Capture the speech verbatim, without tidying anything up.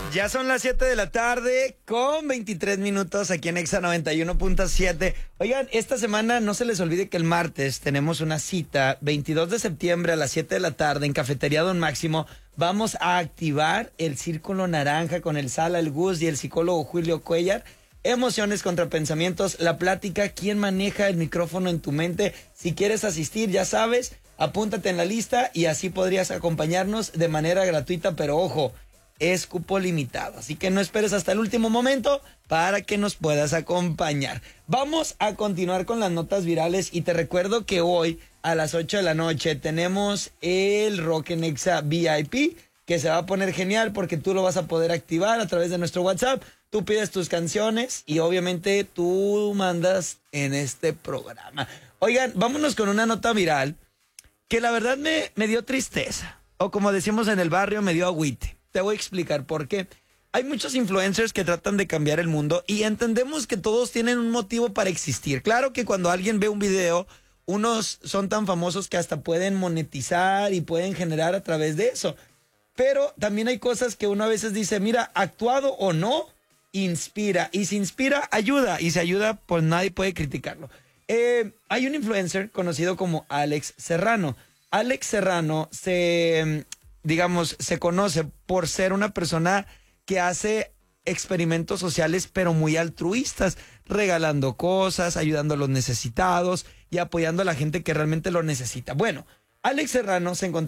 Ya son las siete de la tarde con veintitrés minutos aquí en Exa noventa y uno punto siete. Oigan, esta semana no se les olvide que el martes tenemos una cita, veintidós de septiembre a las siete de la tarde en Cafetería Don Máximo. Vamos a activar el Círculo Naranja con el Sala, el Gus y el psicólogo Julio Cuellar. Emociones contra pensamientos, la plática, quién maneja el micrófono en tu mente. Si quieres asistir, ya sabes, apúntate en la lista y así podrías acompañarnos de manera gratuita, pero ojo, es cupo limitado, así que no esperes hasta el último momento para que nos puedas acompañar. Vamos a continuar con las notas virales y te recuerdo que hoy a las ocho de la noche tenemos el Rock en Exa V I P, que se va a poner genial porque tú lo vas a poder activar a través de nuestro WhatsApp. Tú pides tus canciones y obviamente tú mandas en este programa. Oigan, vámonos con una nota viral que la verdad me, me dio tristeza, o como decimos en el barrio, me dio agüite. Te voy a explicar por qué. Hay muchos influencers que tratan de cambiar el mundo y entendemos que todos tienen un motivo para existir. Claro que cuando alguien ve un video, unos son tan famosos que hasta pueden monetizar y pueden generar a través de eso. Pero también hay cosas que uno a veces dice, mira, actuado o no, inspira. Y si inspira, ayuda. Y si ayuda, pues nadie puede criticarlo. Eh, hay un influencer conocido como Alex Serrano. Alex Serrano se... digamos, se conoce por ser una persona que hace experimentos sociales, pero muy altruistas, regalando cosas, ayudando a los necesitados y apoyando a la gente que realmente lo necesita. Bueno, Alex Serrano se encontraba